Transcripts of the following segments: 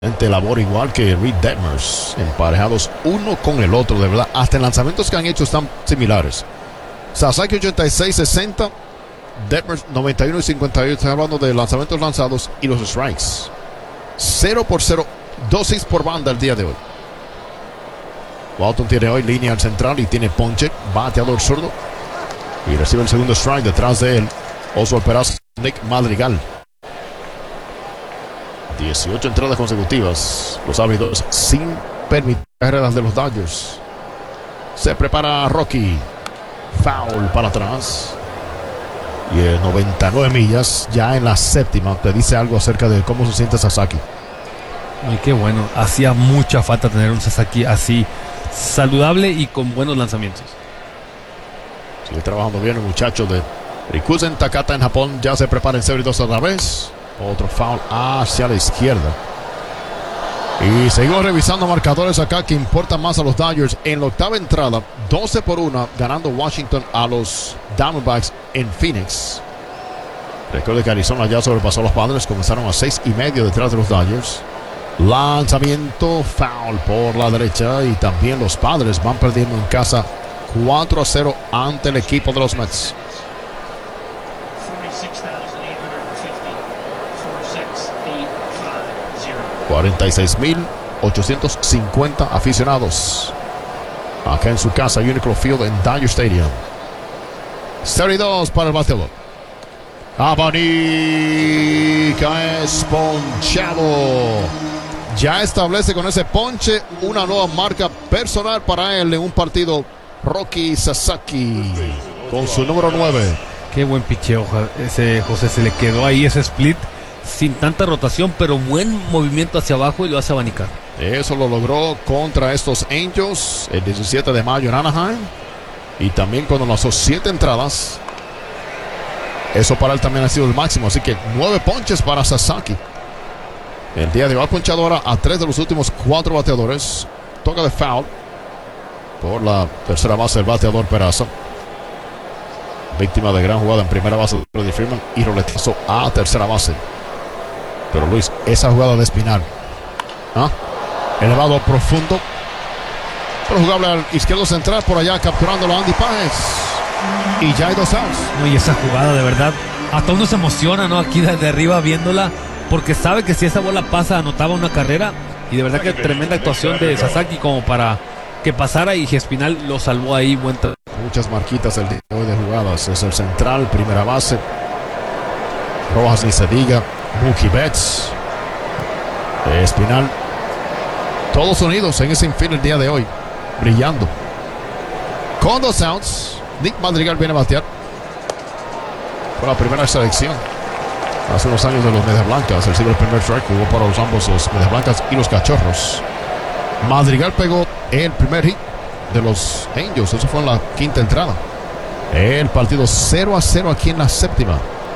labor igual que Reed Detmers, emparejados uno con el otro, de verdad. Hasta en lanzamientos que han hecho están similares. Sasaki 86-60, Detmers 91-58. Estoy hablando de lanzamientos lanzados y los strikes. 0 por 0, 2-6 por banda el día de hoy. Walton tiene hoy línea al central y tiene ponche, bateador zurdo. Y recibe el segundo strike detrás de él. Oswald Peraza, Nick Madrigal. 18 entradas consecutivas. Los árbitros sin permitir carreras de los Dodgers. Se prepara Rocky. Foul para atrás. Y en 99 millas, ya en la séptima, te dice algo acerca de cómo se siente Sasaki. Ay, qué bueno. Hacía mucha falta tener un Sasaki así, saludable y con buenos lanzamientos. Sigue trabajando bien el muchacho de Rikuzen Takata en Japón. Ya se prepara en 0-2 otra vez. Otro foul hacia la izquierda. Y seguimos revisando marcadores acá que importan más a los Dodgers. En la octava entrada, 12 por 1, ganando Washington a los Diamondbacks en Phoenix. Recuerde que Arizona ya sobrepasó a los Padres. Comenzaron a 6.5 detrás de los Dodgers. Lanzamiento, foul por la derecha. Y también los Padres van perdiendo en casa 4-0 ante el equipo de los Mets. 46.850 aficionados acá en su casa, Uniclo Field en Dodger Stadium. 32 para el bateador. Abanica es ponchado. Ya establece con ese ponche una nueva marca personal para él en un partido. Rocky Sasaki con su número 9. Qué buen picheo, José. Se le quedó ahí ese split sin tanta rotación, pero buen movimiento hacia abajo y lo hace abanicar. Eso lo logró contra estos Angels el 17 de mayo en Anaheim. Y también cuando lanzó 7 entradas. Eso para él también ha sido el máximo. Así que 9 ponches para Sasaki. El día de hoy ha ponchado ahora a 3 de los últimos 4 bateadores. Toca de foul por la tercera base del bateador Peraza. Víctima de gran jugada en primera base de Freddie Freeman y roletazo a tercera base. Pero Luis, esa jugada de Espinal, elevado profundo, pero jugable al izquierdo central por allá, capturándolo a Andy Páez. Y ya hay 2 outs. No, y esa jugada de verdad, hasta uno se emociona, ¿no? Aquí desde arriba viéndola, porque sabe que si esa bola pasa, anotaba una carrera. Y de verdad que tremenda actuación de Sasaki como para que pasara, y Espinal lo salvó ahí. Muchas marquitas el día de hoy de jugadas. Es el central, primera base. Rojas ni se diga. Mookie Betts, Espinal, todos unidos en ese infield el día de hoy, brillando. Con 2 outs, Nick Madrigal viene a batear. Fue la primera selección hace unos años de los Medias Blancas. Recibe el primer strike, jugó para ambos, los Medias Blancas y los Cachorros. Madrigal pegó el primer hit de los Angels. Eso fue en la quinta entrada. El partido 0-0 aquí en la séptima.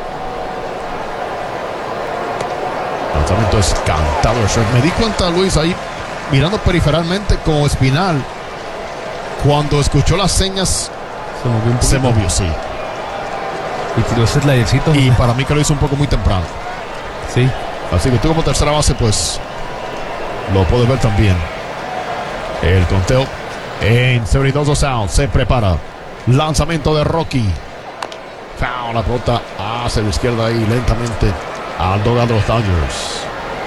Lanzamiento es cantado. Me di cuenta, Luis, ahí mirando periferalmente con Espinal, cuando escuchó las señas se movió, sí. Y tiró ese slidercito. Y para mí que lo hizo un poco muy temprano. Sí. Así que tú como tercera base, pues lo puedes ver también. El conteo en 72 outs. Se prepara. Lanzamiento de Rocky. Foul, la pelota hacia la izquierda ahí lentamente al dogado de los Dodgers.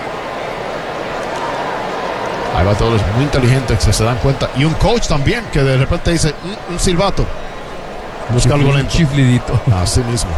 Hay bateadores muy inteligentes que se dan cuenta. Y un coach también que de repente dice un silbato. Busca algo lento. Un chiflidito. Así mismo.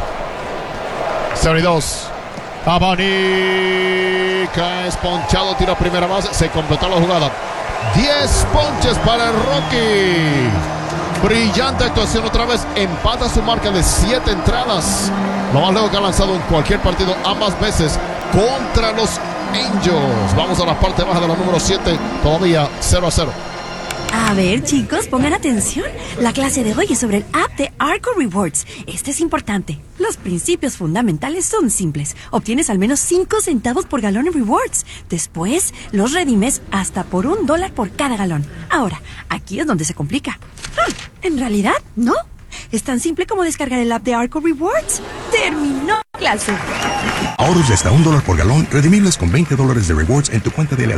72. Abanica es ponchado. Tira primera base. Se completó la jugada. 10 ponches para el Rocky. Brillante actuación otra vez. Empata su marca de 7 entradas. Lo más lejos que ha lanzado en cualquier partido, ambas veces contra los Angels. Vamos a la parte baja de la número 7. Todavía 0-0. A ver, chicos, pongan atención. La clase de hoy es sobre el app de Arco Rewards. Este es importante. Los principios fundamentales son simples. Obtienes al menos 5 centavos por galón en rewards. Después, los redimes hasta por $1 por cada galón. Ahora, aquí es donde se complica. En realidad, no. Es tan simple como descargar el app de Arco Rewards. ¡Terminó clase! Ahorros de hasta $1 por galón, redimibles con $20 de rewards en tu cuenta de la